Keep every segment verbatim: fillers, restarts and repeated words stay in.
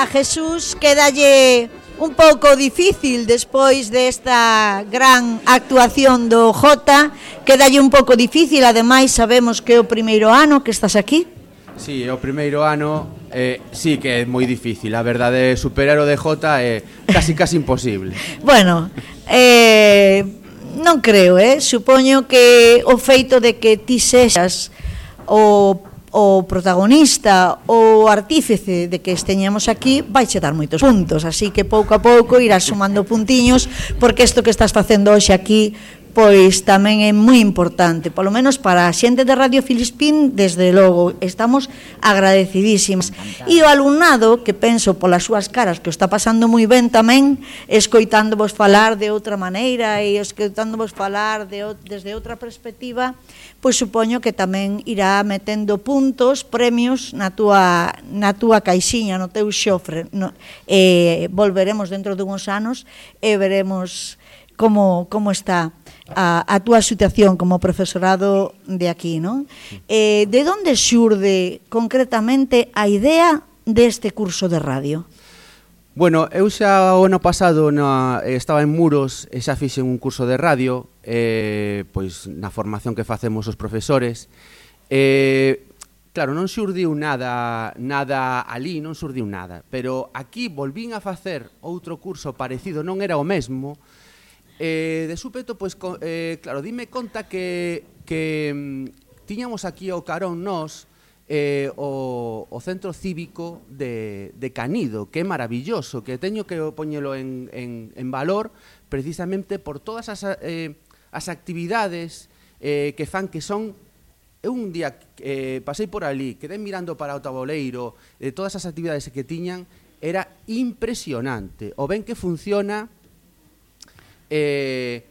a Jesús quédalle un pouco difícil despois desta gran actuación do Jota, quédalle un pouco difícil, ademais sabemos que é o primeiro ano que estás aquí. Sí, o primeiro ano eh, sí que é moi difícil, a verdade, superar o de Jota é casi casi imposible. Bueno, eh, non creo, eh? Supoño que o feito de que ti sexas o o protagonista, o artífice de que esteñamos aquí, vai che dar moitos puntos, así que pouco a pouco irás sumando puntiños, porque isto que estás facendo hoxe aquí pois tamén é moi importante, polo menos para a xente de Radio Filispín, desde logo, estamos agradecidísimas. E o alumnado, que penso polas súas caras que o está pasando moi ben tamén, escoitándovos falar de outra maneira e escoitándovos falar de, desde outra perspectiva, pois supoño que tamén irá metendo puntos, premios na túa, na túa caixiña, no teu xofre. No, e volveremos dentro dunhos anos e veremos como, como está a, a túa situación como profesorado de aquí, non? Eh, de onde xurde concretamente a idea deste curso de radio? Bueno, eu xa o ano pasado na, estaba en Muros e xa fixen un curso de radio, eh, pois na formación que facemos os profesores. Eh, claro, non xurdiu nada, nada ali, non xurdiu nada, pero aquí volvín a facer outro curso parecido, non era o mesmo. Eh, de súpeto, pois, eh, claro, dime conta que, que mm, tiñamos aquí ao carón nós eh, o, o centro cívico de, de Canido, que é maravilloso, que teño que poñelo en, en, en valor precisamente por todas as, eh, as actividades eh, que fan que son. Eu un día eh, pasei por ali, quedei mirando para o taboleiro, de eh, todas as actividades que tiñan, era impresionante o ben que funciona. Eh,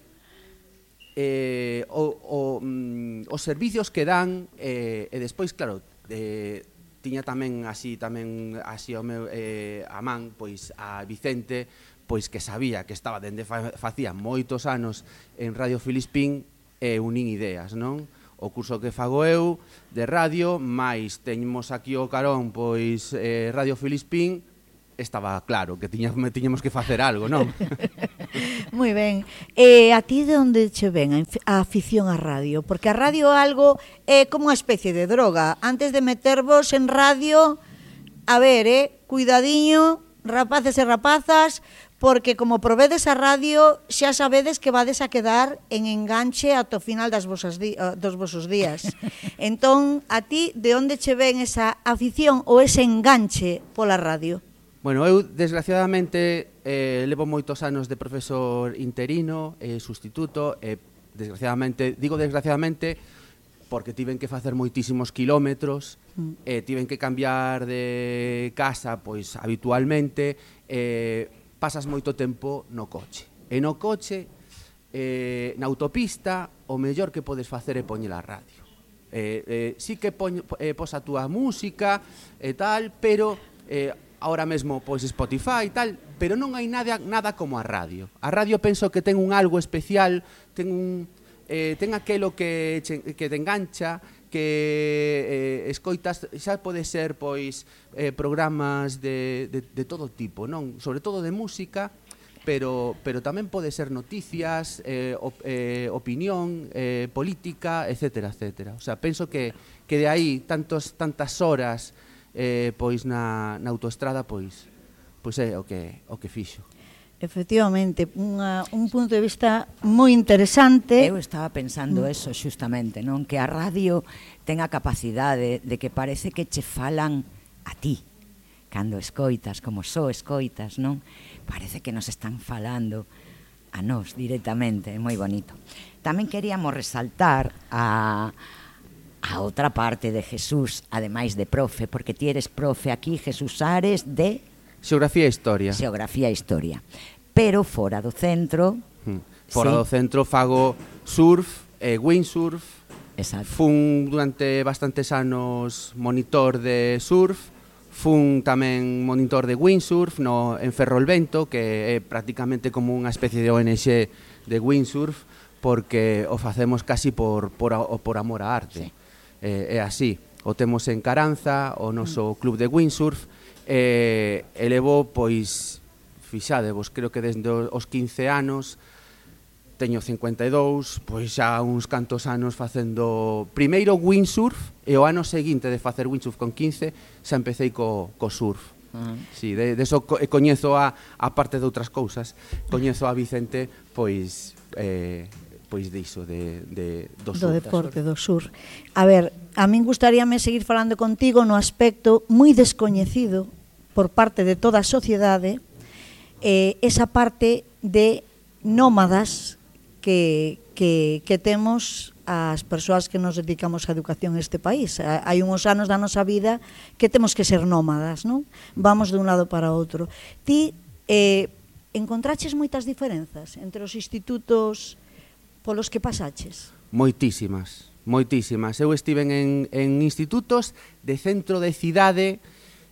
eh, o, o, mm, os servicios que dan eh, e despois, claro, eh, tiña tamén así tamén así o meu eh, a man, pois a Vicente, pois que sabía que estaba dende fa, facía moitos anos en Radio Filispín e eh, unín ideas, non? O curso que fago eu de radio, máis teñemos aquí o carón, pois eh, Radio Filispín, estaba claro que tiña, tiñamos que facer algo, non? Moi ben. E a ti de onde che ven a afición á radio? Porque a radio algo é como unha especie de droga. Antes de metervos en radio, a ver, eh, cuidadiño, rapaces e rapazas, porque como provedes a radio, xa sabedes que vades a quedar en enganche ata o final das vosas di, dos vosos días. Entón, a ti de onde che ven esa afición ou ese enganche pola radio? Bueno, eu, desgraciadamente, eh, levo moitos anos de profesor interino e eh, sustituto, e, eh, desgraciadamente, digo desgraciadamente, porque tiven que facer moitísimos kilómetros, mm. eh, tiven que cambiar de casa, pois, habitualmente, eh, pasas moito tempo no coche. E no coche, eh, na autopista, o mellor que podes facer é poñer a radio. Eh, eh, sí que poñ, eh, pos a túa música e tal, pero... Eh, ahora mesmo, pois, Spotify e tal, pero non hai nada, nada como a radio. A radio penso que ten un algo especial, ten un eh, ten aquelo que, che, que te engancha, que eh, escoitas, xa pode ser, pois, eh, programas de, de, de todo tipo, non? Sobre todo de música, pero, pero tamén pode ser noticias, eh, op, eh, opinión, eh, política, etcétera, etcétera. O sea, penso que, que de aí tantos, tantas horas Eh, pois na, na autoestrada pois pois é o que o que fixo. Efectivamente, unha, un punto de vista moi interesante. Eu estaba pensando mm. eso xustamente, non? Que a radio ten a capacidade de que parece que che falan a ti cando escoitas, como só escoitas, non? Parece que nos están falando a nós directamente, é moi bonito. Tamén queríamos resaltar a a outra parte de Jesús, ademais de profe, porque ti eres profe aquí, Jesús Ares, de... Xeografía e Historia. Xeografía e Historia. Pero fora do centro... Hmm. Fora sí. do centro fago surf e eh, windsurf. Exacto. Fun durante bastantes anos monitor de surf, fun tamén monitor de windsurf no, en Ferrolvento, que é prácticamente como unha especie de O N G de windsurf, porque o facemos casi por, por, por amor á arte. Sí. Eh, é así, o temos en Caranza, o noso club de windsurf, e, e levo, pois, fixadevos, creo que desde os quince anos, teño cincuenta e dous, pois xa uns cantos anos facendo primeiro windsurf e o ano seguinte de facer windsurf con quince xa empecéi co, co surf. Uh -huh. Sí, de, de eso co, coñezo a, a parte de outras cousas, coñezo a Vicente pois eh, pois diso de, de, do sur. Do deporte, do sur. A ver, a min gustaríame seguir falando contigo no aspecto moi descoñecido por parte de toda a sociedade, eh, esa parte de nómadas que, que, que temos as persoas que nos dedicamos á educación neste país. Hai uns anos da nosa vida que temos que ser nómadas, non? Vamos de un lado para outro. Ti eh, encontraches moitas diferenzas entre os institutos polos que pasaches? Moitísimas, moitísimas. Eu estive en, en institutos de centro de cidade,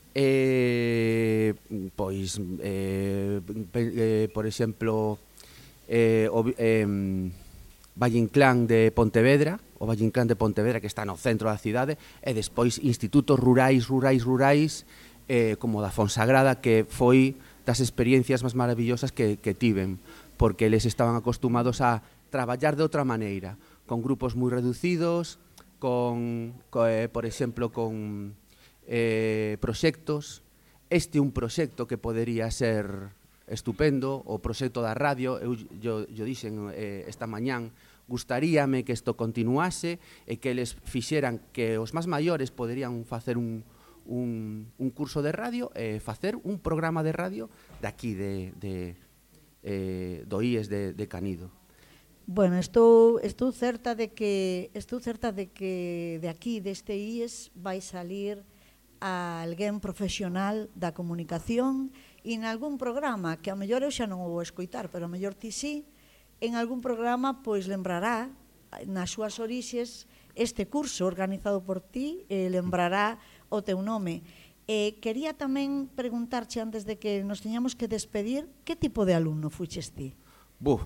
eh, pois, eh, eh, por exemplo, eh, o, eh, Valle Inclán de Pontevedra, o Valle Inclán de Pontevedra, que está no centro da cidade, e despois institutos rurais, rurais, rurais, eh, como da Fonsagrada, que foi das experiencias máis maravillosas que, que tiven, porque eles estaban acostumados a traballar de outra maneira, con grupos moi reducidos, con, co, eh, por exemplo, con eh, proxectos. Este é un proxecto que podería ser estupendo, o proxecto da radio. Eu yo, yo dixen eh, esta mañán, gustaríame que isto continuase e que eles fixeran que os máis maiores poderían facer un, un, un curso de radio e eh, facer un programa de radio de aquí, de, de, eh, do I E S de, de Canido. Bueno, estou, estou certa de que estou certa de que de aquí, deste I E S, vai salir a alguén profesional da comunicación e en algún programa, que a mellor eu xa non o vou escoitar, pero a mellor ti sí, en algún programa pois lembrará nas súas orixes este curso organizado por ti, e lembrará o teu nome. E quería tamén preguntarche antes de que nos teñamos que despedir, que tipo de alumno fuches ti? Buf.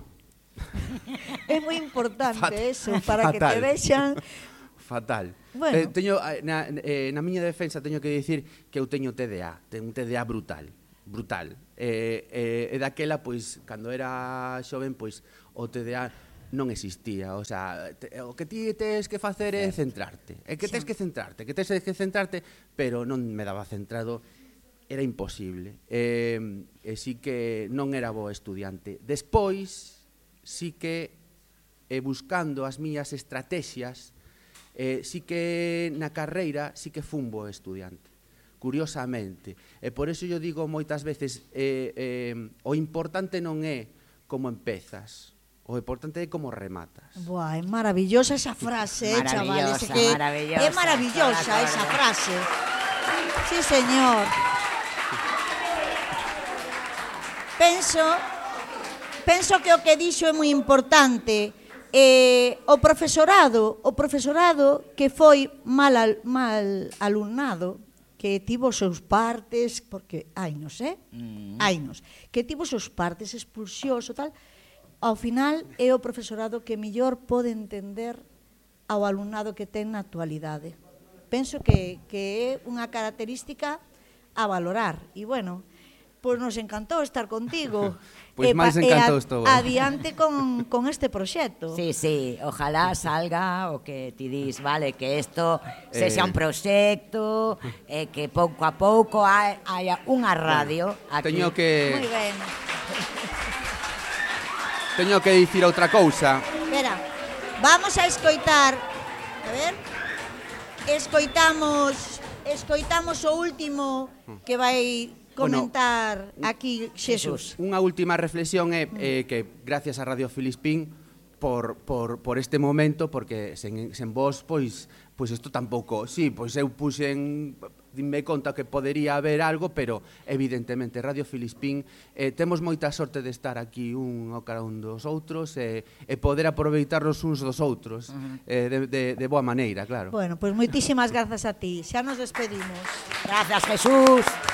É moi importante Fat eso, para fatal. que te vexan. Fatal. Bueno. Eh, teño, na, eh, na miña defensa teño que dicir que eu teño T D A, teño un T D A brutal, brutal. E eh, eh, daquela, pois, cando era xoven, pois, o T D A non existía, o sea, te, o que ti tes que facer é centrarte, é que tes que centrarte, que tes que centrarte, pero non me daba centrado, era imposible. E, e sí que non era bo estudiante. Despois, sí que, eh, buscando as mías estrategias, eh, sí que na carreira sí que fun bo estudiante, curiosamente. E por eso yo digo moitas veces, eh, eh, o importante non é como empezas, o importante é como rematas. Buah, é maravillosa esa frase, eh, chavales. Maravillosa, que maravillosa. É maravillosa esa frase. Sí, señor. Penso, penso que o que dixo é moi importante. Eh, o profesorado, o profesorado que foi mal, al, mal alumnado, que tivo os seus partes, porque hainos, eh? Mm. Hainos, que tivo os seus partes, expulsións ou tal, ao final é o profesorado que mellor pode entender ao alumnado que ten na actualidade. Penso que, que é unha característica a valorar. E, bueno, pois nos encantou estar contigo. Pois máis encantou estou. Adiante con, con este proxecto. Sí, sí, ojalá salga o que ti dis, vale, que isto sexa un proxecto, eh, que pouco a pouco haya unha radio aquí. Teño que... Moi ben. Teño que dicir outra cousa. Espera, vamos a escoitar, a ver, escoitamos, escoitamos o último que vai comentar bueno, aquí Xesús. Unha última reflexión é eh, que gracias a Radio Filispín por, por, por este momento, porque sen, sen vos, pois, pois isto tampouco, sí, pois eu puxen, dime conta que podería haber algo, pero evidentemente Radio Filispín eh, temos moita sorte de estar aquí un ao cara un dos outros e, e poder aproveitarnos uns dos outros, uh-huh. eh, de, de, de boa maneira, claro. Bueno, pois moitísimas grazas a ti, xa nos despedimos. Grazas, Jesús.